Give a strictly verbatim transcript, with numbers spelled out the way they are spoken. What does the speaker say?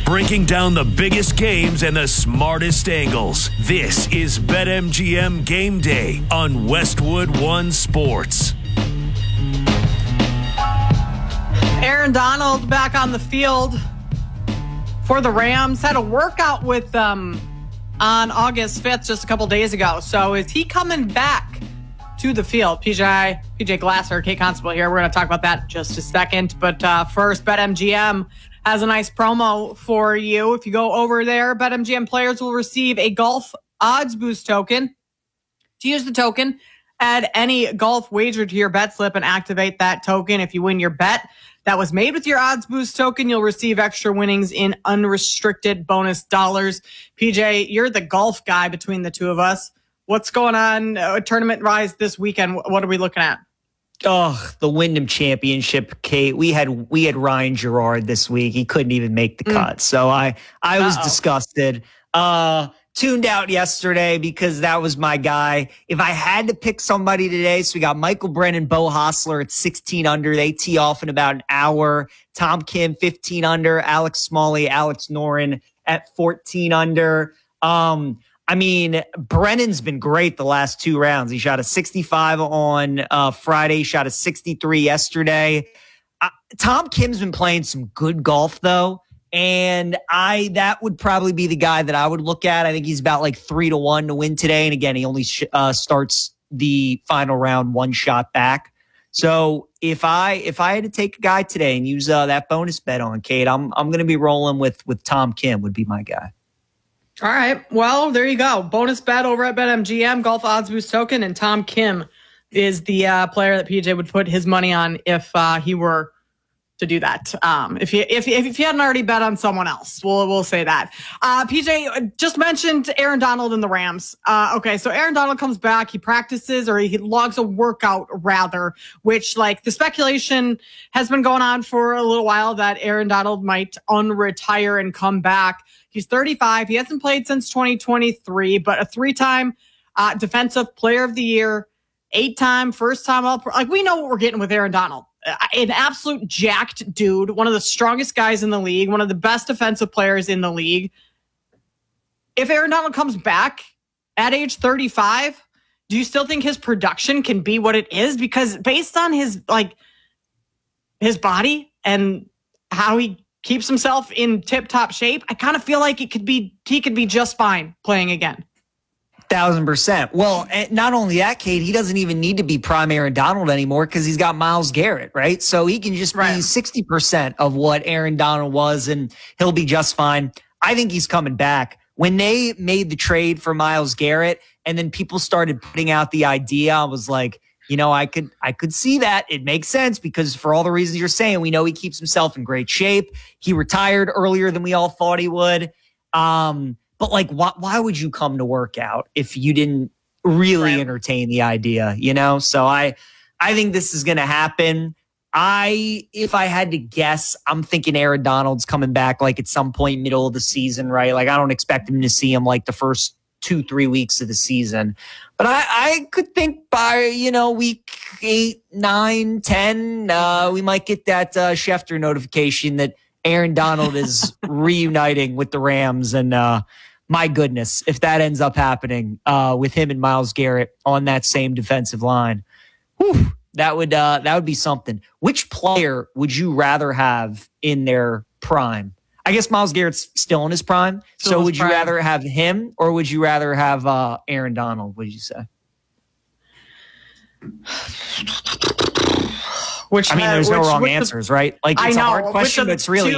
Breaking down the biggest games and the smartest angles. This is BetMGM Game Day on Westwood One Sports. Aaron Donald back on the field for the Rams. Had a workout with them on August fifth, just a couple days ago. So is he coming back to the field? P J, P J Glasser, Kate Constable here. We're going to talk about that in just a second. But uh, first, BetMGM has a nice promo for you. If you go over there, BetMGM players will receive a golf odds boost token. To use the token, add any golf wager to your bet slip and activate that token. If you win your bet that was made with your odds boost token, you'll receive extra winnings in unrestricted bonus dollars. P J, you're the golf guy between the two of us. What's going on uh, tournament rise this weekend? What are we looking at? Oh, the Wyndham Championship, Kate. We had we had Ryan Gerard this week. He couldn't even make the cut. Mm. So I I was Uh-oh. disgusted. Uh tuned out yesterday because that was my guy. If I had to pick somebody today, so we got Michael Brennan, Bo Hostler at sixteen under. They tee off in about an hour. Tom Kim, fifteen under. Alex Smalley, Alex Noren at fourteen under. Um I mean, Brennan's been great the last two rounds. He shot a sixty-five on uh, Friday, shot a sixty-three yesterday. Uh, Tom Kim's been playing some good golf, though, and I that would probably be the guy that I would look at. I think he's about like three to one to win today, and again, he only sh- uh, starts the final round one shot back. So if I if I had to take a guy today and use uh, that bonus bet on Kate, I'm I'm going to be rolling with with Tom Kim would be my guy. All right. Well, there you go. Bonus bet over at BetMGM, golf odds boost token, and Tom Kim is the uh, player that P J would put his money on if uh, he were to do that. Um, if he if if he hadn't already bet on someone else, we'll we'll say that. Uh, P J just mentioned Aaron Donald and the Rams. Uh, okay, so Aaron Donald comes back, he practices, or he logs a workout rather, which like the speculation has been going on for a little while that Aaron Donald might unretire and come back. He's thirty-five. He hasn't played since twenty twenty-three, but a three-time uh, Defensive Player of the Year, eight-time, first-time all pro. Like, we know what we're getting with Aaron Donald. Uh, an absolute jacked dude, one of the strongest guys in the league, one of the best defensive players in the league. If Aaron Donald comes back at age thirty-five, do you still think his production can be what it is? Because based on his, like, his body and how he keeps himself in tip-top shape, I kind of feel like it could be he could be just fine playing again. Thousand percent. Well, not only that, Kate, he doesn't even need to be prime Aaron Donald anymore because he's got Myles Garrett, right? So he can just right. be sixty percent of what Aaron Donald was, and he'll be just fine. I think he's coming back. When they made the trade for Myles Garrett, and then people started putting out the idea, I was like, you know, I could I could see that. It makes sense because for all the reasons you're saying, we know he keeps himself in great shape. He retired earlier than we all thought he would. Um, but like, why, why would you come to work out if you didn't really right. entertain the idea, you know? So I, I think this is going to happen. I, if I had to guess, I'm thinking Aaron Donald's coming back like at some point middle of the season, right? Like I don't expect him to see him like the first two, three weeks of the season. But I, I could think by, you know, week eight, nine, ten, uh, we might get that uh, Schefter notification that Aaron Donald is reuniting with the Rams. And uh, my goodness, if that ends up happening uh, with him and Myles Garrett on that same defensive line, whew, that would uh, that would be something. Which player would you rather have in their prime? I guess Myles Garrett's still in his prime. Still so would you prime. rather have him or would you rather have uh, Aaron Donald? What did you say? Which I mean, there's uh, no which, wrong which answers, the, right? Like it's I know, a hard question, but it's really